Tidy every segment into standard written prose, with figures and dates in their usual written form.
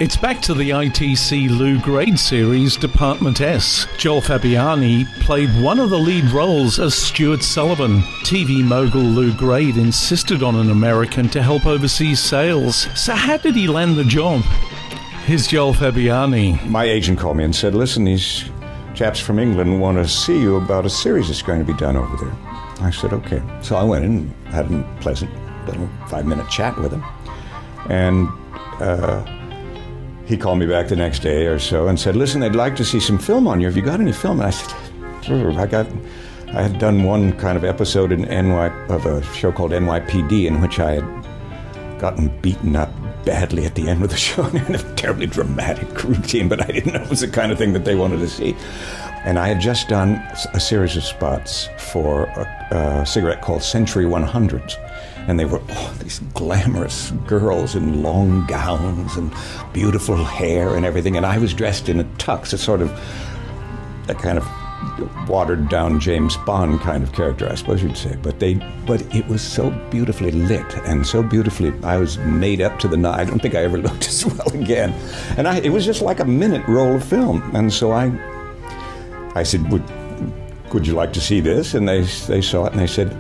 It's back to the ITC Lou Grade series, Department S. Joel Fabiani played one of the lead roles as Stuart Sullivan. TV mogul Lou Grade insisted on an American to help oversee sales. So how did he land the job? Here's Joel Fabiani. My agent called me and said, listen, these chaps from England want to see you about a series that's going to be done over there. I said, okay. So I went in and had a pleasant little 5-minute chat with him. And he called me back the next day or so and said, listen, they'd like to see some film on you. Have you got any film? And I said, sure. I had done one kind of episode of a show called NYPD in which I had gotten beaten up badly at the end of the show in a terribly dramatic routine, but I didn't know it was the kind of thing that they wanted to see. And I had just done a series of spots for a cigarette called Century 100s. And they were these glamorous girls in long gowns and beautiful hair and everything. And I was dressed in a tux, a kind of watered down James Bond kind of character, I suppose you'd say. But it was so beautifully lit and so beautifully, I was made up to the nine. I don't think I ever looked as well again. And it was just like a minute roll of film. And so I said, would you like to see this? And they saw it and they said,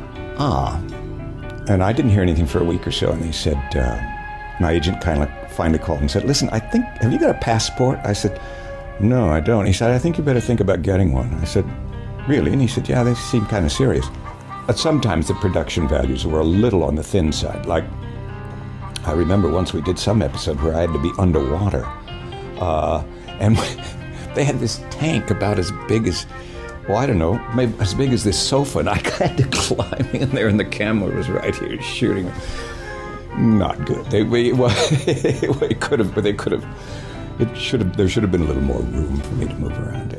And I didn't hear anything for a week or so, and they said, my agent kind of finally called and said, listen, have you got a passport? I said, no, I don't. He said, I think you better think about getting one. I said, really? And he said, yeah, they seem kind of serious. But sometimes the production values were a little on the thin side. Like, I remember once we did some episode where I had to be underwater, and they had this tank about as big as, well, I don't know, maybe as big as this sofa, and I had to climb in there, and the camera was right here shooting. Not good. There should have been a little more room for me to move around in.